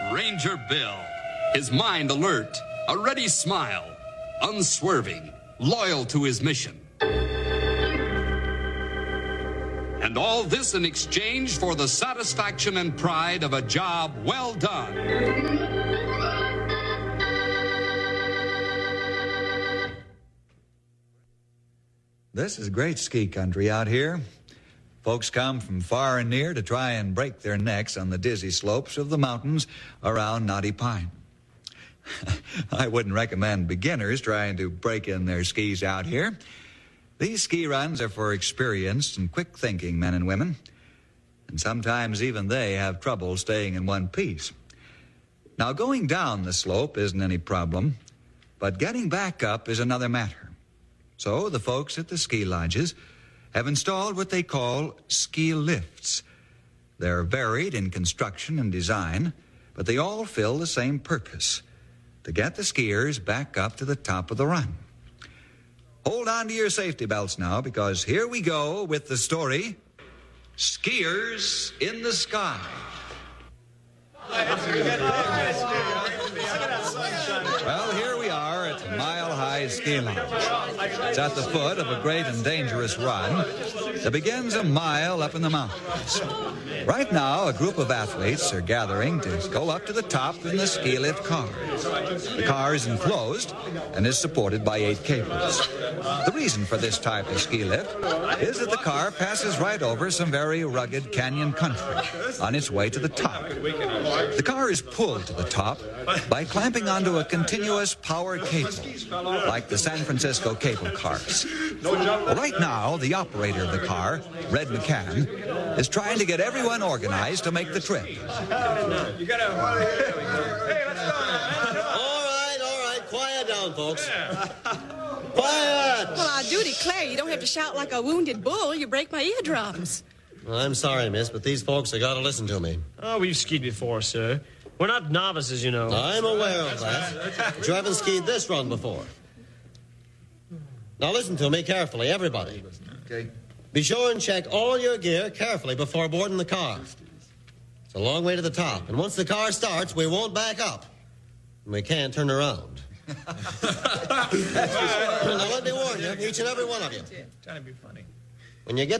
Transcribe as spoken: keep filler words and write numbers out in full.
Ranger Bill. His mind alert, a ready smile, unswerving, loyal to his mission. And all this in exchange for the satisfaction and pride of a job well done. This is great ski country out here. Folks come from far and near to try and break their necks on the dizzy slopes of the mountains around Knotty Pine. I wouldn't recommend beginners trying to break in their skis out here. These ski runs are for experienced and quick-thinking men and women, and sometimes even they have trouble staying in one piece. Now, going down the slope isn't any problem, but getting back up is another matter. So the folks at the ski lodges have installed what they call ski lifts. They're varied in construction and design, but they all fill the same purpose: to get the skiers back up to the top of the run. Hold on to your safety belts now, because here we go with the story, Skiers in the Sky. Well, here we are at Mile High Ski Lodge. It's at the foot of a great and dangerous run that begins a mile up in the mountains. Right now, a group of athletes are gathering to go up to the top in the ski lift car. The car is enclosed and is supported by eight cables. The reason for this type of ski lift is that the car passes right over some very rugged canyon country on its way to the top. The car is pulled to the top by clamping onto a continuous power cable, like the San Francisco cable cars. Right now, the operator of the car, Red McCann, is trying to get everyone organized to make the trip. You gotta. Hey, let's go. All right, all right. Quiet down, folks. Quiet! Well, I do declare you don't have to shout like a wounded bull. You break my eardrums. I'm sorry, miss, but these folks have got to listen to me. Oh, we've skied before, sir. We're not novices, you know. I'm aware of that. But you haven't skied this run before. Now listen to me carefully, everybody. Okay. Be sure and check all your gear carefully before boarding the car. It's a long way to the top, and once the car starts, we won't back up. And we can't turn around. Now let me warn you, each and every one of you. Trying to be funny. When you get